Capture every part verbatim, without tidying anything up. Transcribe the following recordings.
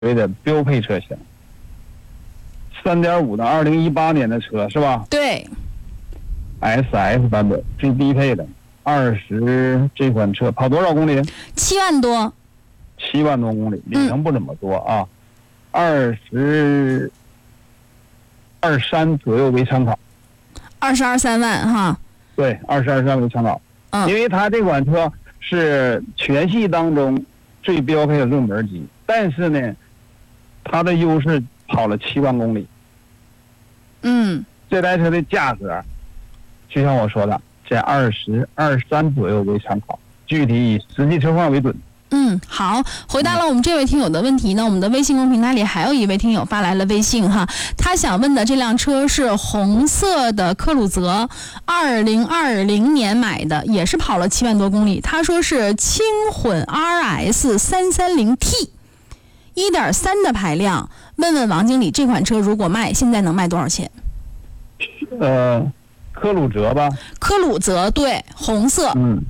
谓的标配车型， 三点五 的二零一八年的车是吧？ 对 ，S S 版本最低配的二十，这款车跑多少公里？ 七万多， 七万多公里，里程不怎么多啊，二十二三左右为参考。 二十二三万哈。 对，二十二三为参考。 嗯， 因为它这款车是全系当中最标配的入门级，但是呢，它的优势跑了七万公里。 嗯， 这台车的价格，就像我说的，在二十二三左右为参考，具体以实际车况为准。 嗯，好，回答了我们这位听友的问题呢。我们的微信公平台里还有一位听友发来了微信哈，他想问的这辆车是红色的科鲁泽，二零二零年买的，也是跑了七万多公里。他说是轻混 R S 三三零 T， 一点三 的排量。问问王经理，这款车如果卖，现在能卖多少钱？ 呃，科鲁泽吧。 科鲁泽，对，红色。 嗯。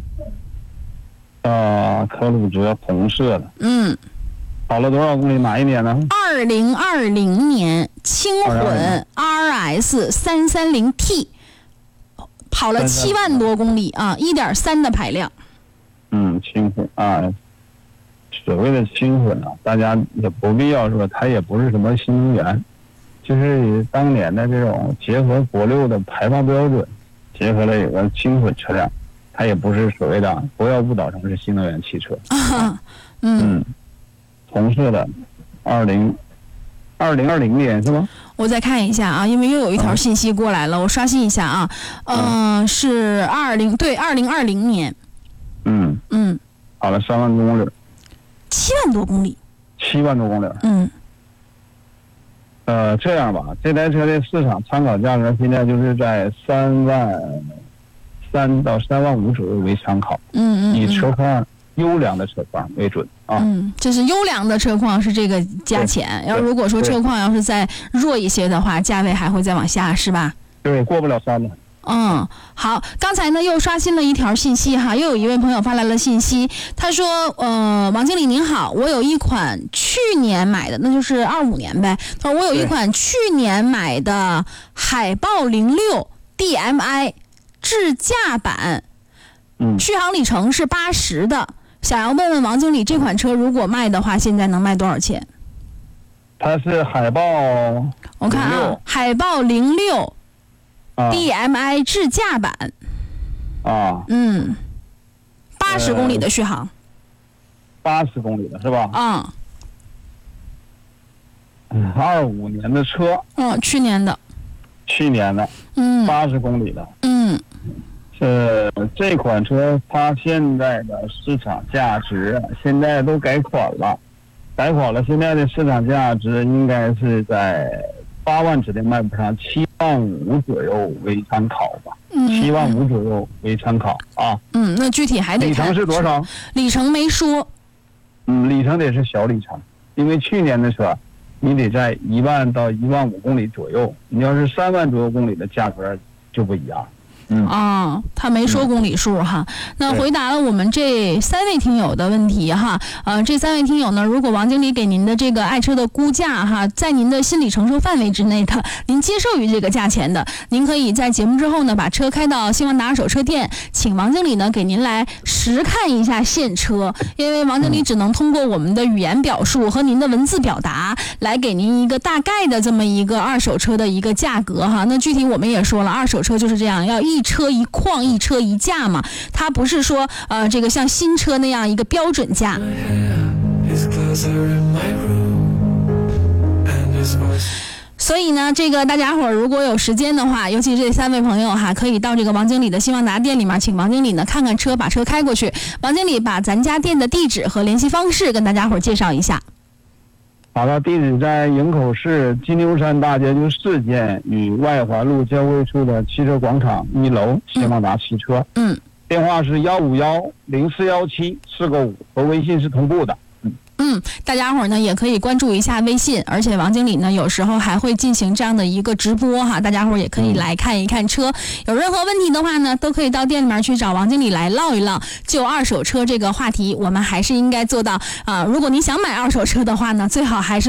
呃，科鲁泽红色的， 嗯， 跑了多少公里？哪一年呢？ 二零二零年，轻混 R S 三三零 T， 跑了七万多公里啊，一点三的排量。 嗯，轻混啊，所谓的轻混啊，大家也不必要说它也不是什么新能源，就是以当年的这种结合国六的排放标准，结合了有个轻混车辆。它也不是所谓的不要误导成是新能源汽车。 啊、嗯, 嗯，红色的，二零二零二零年是吗？ 我再看一下啊，因为又有一条信息过来了，啊、我刷新一下啊。嗯、呃，是二零对二零二零年。 嗯嗯， 跑了三万多公里， 七万多公里， 七万多公里。 嗯。 呃，这样吧，这台车的市场参考价格现在就是在三万。三到三万五左右为参考， 嗯嗯， 以车况优良的车况为准啊。 嗯，就是优良的车况是这个价钱，要如果说车况要是再弱一些的话，价位还会再往下，是吧？ 对，过不了三的。 嗯，好，刚才呢又刷新了一条信息哈，又有一位朋友发来了信息，他说，呃，王经理您好，我有一款去年买的，那就是二五年呗。他说我有一款去年买的海豹零六 D M I。智驾版， 嗯， 续航里程是八十的，想要问问王经理，这款车如果卖的话，现在能卖多少钱？ 它是海豹， 我看啊，海豹零六 D M I 智驾版， 啊， 嗯，八十公里的续航， 八十公里的是吧？ 啊、 嗯，二五年的车， 嗯，去年的， 去年的， 嗯， 八十公里的， 嗯。 是这款车，它现在的市场价值现在都改款了，改款了，现在的市场价值应该是在八万指定卖不上，七万五左右为参考吧， 嗯， 七万五左右为参考啊。 嗯，那具体还得看里程是多少？ 里程没说。 嗯，里程得是小里程，因为去年的车，你得在一万到一万五公里左右，你要是三万左右公里的价格就不一样。嗯啊，他没说公里数哈。那回答了我们这三位听友的问题哈。呃，这三位听友呢，如果王经理给您的这个爱车的估价哈，在您的心理承受范围之内的，您接受于这个价钱的，您可以在节目之后呢，把车开到新万达二手车店，请王经理呢给您来实看一下现车，因为王经理只能通过我们的语言表述和您的文字表达，来给您一个大概的这么一个二手车的一个价格哈。那具体我们也说了，二手车就是这样，要一车一况，一车一价嘛，它不是说呃这个像新车那样一个标准价。所以呢，这个大家伙儿如果有时间的话，尤其这三位朋友哈，可以到这个王经理的新万达店里面，请王经理呢看看车，把车开过去。王经理把咱家店的地址和联系方式跟大家伙儿介绍一下。 好的，地址在营口市金牛山大街就四间与外环路交汇处的汽车广场一楼，新万达汽车。 嗯， 电话是幺五幺零四幺七四个五，和微信是同步的。嗯嗯，大家伙儿呢也可以关注一下微信，而且王经理呢有时候还会进行这样的一个直播哈，大家伙儿也可以来看一看车。有任何问题的话呢，都可以到店里面去找王经理来唠一唠。就二手车这个话题，我们还是应该做到啊、呃，如果你想买二手车的话呢，最好还是